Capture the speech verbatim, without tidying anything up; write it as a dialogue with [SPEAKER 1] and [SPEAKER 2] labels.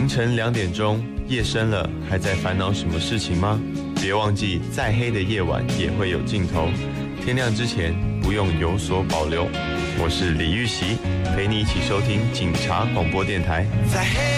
[SPEAKER 1] 凌晨两点钟，夜深了，还在烦恼什么事情吗？别忘记，再黑的夜晚也会有尽头。天亮之前，不用有所保留。我是李玉玺，陪你一起收听警察广播电台。在黑